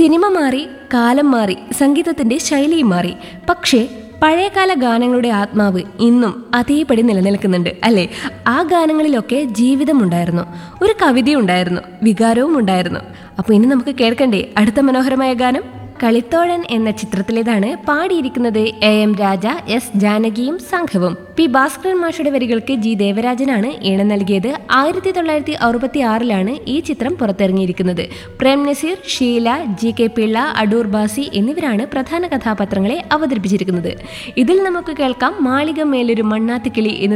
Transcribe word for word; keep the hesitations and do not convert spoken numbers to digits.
Cinema മാറി, കാലം മാറി, സംഗീതത്തിന്റെ ശൈലിയും മാറി. പക്ഷേ പഴയകാല ഗാനങ്ങളുടെ ആത്മാവ് ഇന്നും അതേപടി നിലനിൽക്കുന്നുണ്ട് അല്ലേ? ആ ഗാനങ്ങളിലൊക്കെ ജീവിതമുണ്ടായിരുന്നു, ഒരു കവിതയുണ്ടായിരുന്നു, വികാരവും ഉണ്ടായിരുന്നു. അപ്പോൾ ഇനി നമുക്ക് കേൾക്കണ്ടേ അടുത്ത മനോഹരമായ ഗാനം? കളിത്തോഴൻ എന്ന ചിത്രത്തിലേതാണ്. പാടിയിരിക്കുന്നത് എ എം രാജ, എസ് ജാനകിയും സംഘവും. പി ഭാസ്കരൻ മാഷയുടെ വരികൾക്ക് ജി ദേവരാജനാണ് ഈണം നൽകിയത്. ആയിരത്തി തൊള്ളായിരത്തി അറുപത്തി ആറിലാണ് ഈ ചിത്രം പുറത്തിറങ്ങിയിരിക്കുന്നത്. പ്രേം നസീർ, ഷീല, ജി കെ പിള്ള, അടൂർ ബാസി എന്നിവരാണ് പ്രധാന കഥാപാത്രങ്ങളെ അവതരിപ്പിച്ചിരിക്കുന്നത്. ഇതിൽ നമുക്ക് കേൾക്കാം മാളിക മേലൊരു മണ്ണാത്തിക്കിളി എന്ന്